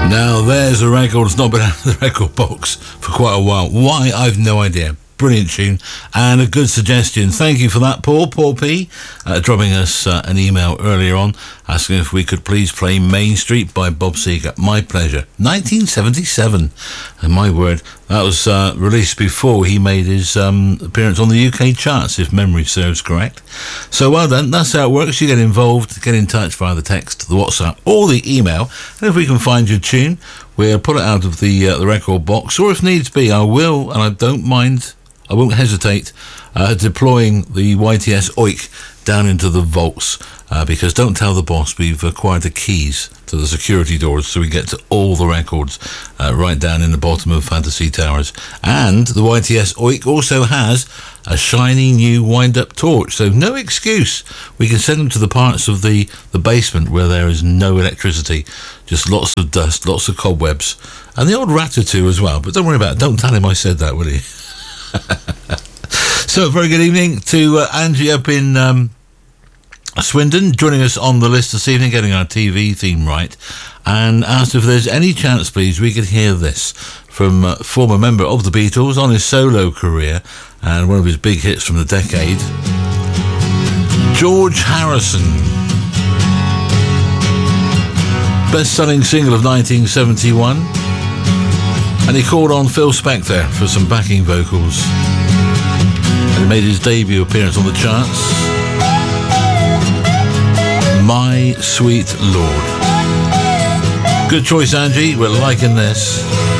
Now there's a record that's not been out of the record box for quite a while. Why? I've no idea. Brilliant tune and a good suggestion. Thank you for that, Paul P, dropping us an email earlier on asking if we could please play Main Street by Bob Seger. My pleasure. 1977, and my word, that was released before he made his appearance on the UK charts, if memory serves correct. So well done. That's how it works. You get involved, get in touch via the text, the WhatsApp or the email, and if we can find your tune, we'll pull it out of the record box, or if needs be, I will, and I don't mind, I won't hesitate deploying the YTS OIC down into the vaults, because don't tell the boss we've acquired the keys to the security doors, so we get to all the records right down in the bottom of Fantasy Towers. And the YTS OIC also has a shiny new wind-up torch, so no excuse. We can send them to the parts of the basement where there is no electricity, just lots of dust, lots of cobwebs, and the old rat or two as well. But don't worry about it. Don't tell him I said that, will you? So, very good evening to Angie up in Swindon, joining us on the list this evening, getting our TV theme right, and asked if there's any chance, please, we could hear this from a former member of the Beatles on his solo career, and one of his big hits from the decade, George Harrison. Best-selling single of 1971. And he called on Phil Spector for some backing vocals. And he made his debut appearance on the charts. My Sweet Lord. Good choice, Angie. We're liking this.